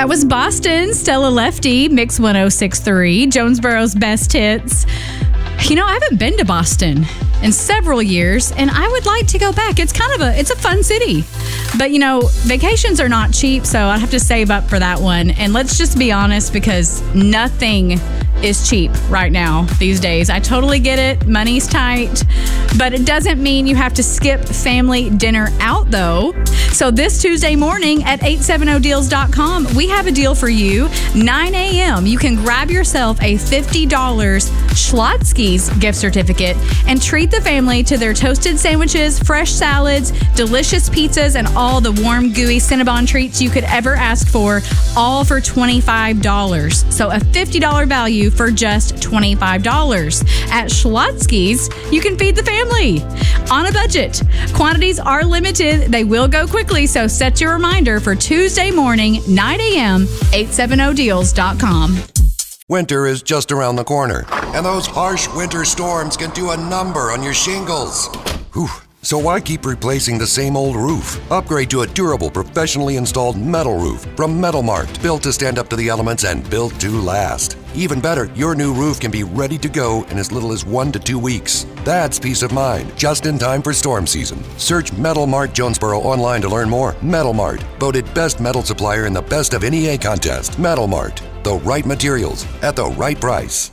That was Boston, Stella Lefty, Mix 1063, Jonesboro's best hits. You know, I haven't been to Boston in several years, and I would like to go back. It's a fun city. But, you know, vacations are not cheap, so I have to save up for that one. And let's just be honest, because nothing is cheap right now these days. I totally get it. Money's tight. But it doesn't mean you have to skip family dinner out, though. So this Tuesday morning at 870deals.com, we have a deal for you. 9 a.m., you can grab yourself a $50 Schlotzsky's gift certificate and treat the family to their toasted sandwiches, fresh salads, delicious pizzas, and all the warm, gooey Cinnabon treats you could ever ask for, all for $25. So a $50 value for just $25. At Schlotzsky's, you can feed the family on a budget. Quantities are limited. They will go quickly, so set your reminder for Tuesday morning, 9 a.m., 870deals.com. Winter is just around the corner, and those harsh winter storms can do a number on your shingles. Whew. So why keep replacing the same old roof? Upgrade to a durable, professionally installed metal roof from Metal Mart, built to stand up to the elements and built to last. Even better, your new roof can be ready to go in as little as 1 to 2 weeks. That's peace of mind, just in time for storm season. Search Metal Mart Jonesboro online to learn more. Metal Mart, voted best metal supplier in the Best of NEA contest. Metal Mart, the right materials at the right price.